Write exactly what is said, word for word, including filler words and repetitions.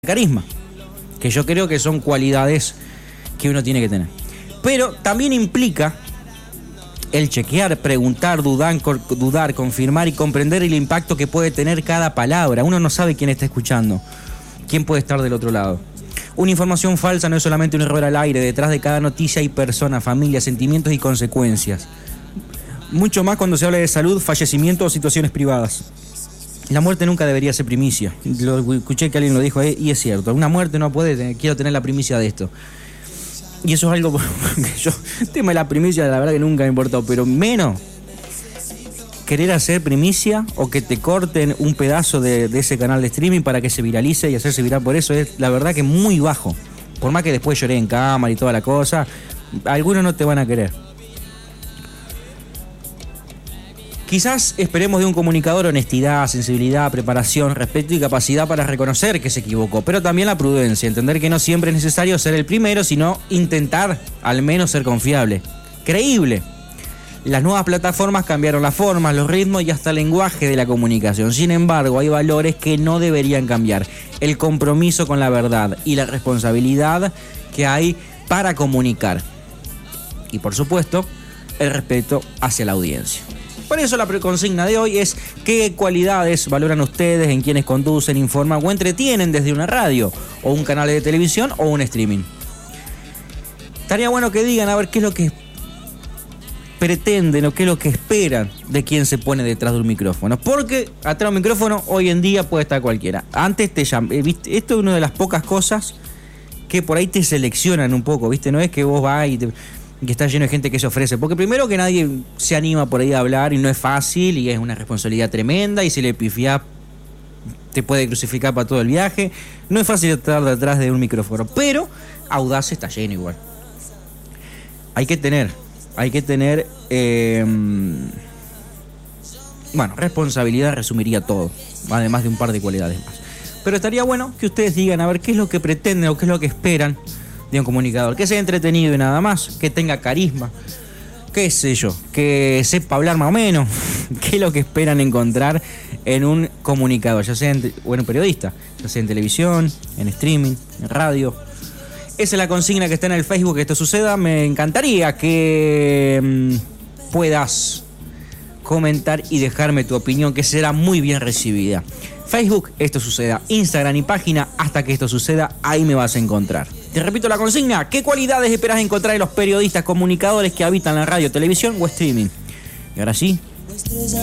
carisma, que yo creo que son cualidades que uno tiene que tener. Pero también implica el chequear, preguntar, dudar, dudar, confirmar y comprender el impacto que puede tener cada palabra. Uno no sabe quién está escuchando, quién puede estar del otro lado. Una información falsa no es solamente un error al aire. Detrás de cada noticia hay personas, familias, sentimientos y consecuencias. Mucho más cuando se habla de salud, fallecimientos o situaciones privadas. La muerte nunca debería ser primicia. Lo escuché que alguien lo dijo, eh, y es cierto. Una muerte no puede tener, quiero tener la primicia de esto. Y eso es algo que yo, el tema de la primicia, la verdad que nunca me importó, pero menos querer hacer primicia o que te corten un pedazo de, de ese canal de streaming para que se viralice y hacerse viral por eso, es la verdad que muy bajo. Por más que después lloré en cámara y toda la cosa, algunos no te van a querer. Quizás esperemos de un comunicador honestidad, sensibilidad, preparación, respeto y capacidad para reconocer que se equivocó, pero también la prudencia, entender que no siempre es necesario ser el primero, sino intentar al menos ser confiable, creíble. Las nuevas plataformas cambiaron las formas, los ritmos y hasta el lenguaje de la comunicación. Sin embargo, hay valores que no deberían cambiar. El compromiso con la verdad y la responsabilidad que hay para comunicar. Y por supuesto, el respeto hacia la audiencia. Por eso la preconsigna de hoy es qué cualidades valoran ustedes en quienes conducen, informan o entretienen desde una radio, o un canal de televisión o un streaming. Estaría bueno que digan a ver qué es lo que pretenden o qué es lo que esperan de quien se pone detrás de un micrófono. Porque atrás de un micrófono hoy en día puede estar cualquiera. Antes te llaman, ¿viste? Esto es una de las pocas cosas que por ahí te seleccionan un poco, ¿viste? No es que vos vas y te... que está lleno de gente que se ofrece, porque primero que nadie se anima por ahí a hablar y no es fácil y es una responsabilidad tremenda y si le pifiás te puede crucificar para todo el viaje, no es fácil estar detrás de un micrófono, pero Audaz está lleno igual. Hay que tener, hay que tener, eh, bueno, responsabilidad resumiría todo, además de un par de cualidades más. Pero estaría bueno que ustedes digan a ver qué es lo que pretenden o qué es lo que esperan de un comunicador, que sea entretenido y nada más, que tenga carisma, qué sé yo, que sepa hablar más o menos, qué es lo que esperan encontrar en un comunicador, ya sea en, o en un periodista, ya sea en televisión, en streaming, en radio. Esa es la consigna que está en el Facebook, que esto suceda. Me encantaría que mmm, puedas comentar y dejarme tu opinión, que será muy bien recibida. Facebook, esto suceda. Instagram y página, hasta que esto suceda, ahí me vas a encontrar. Te repito la consigna, ¿qué cualidades esperas encontrar en los periodistas, comunicadores que habitan la radio, televisión o streaming? Y ahora sí...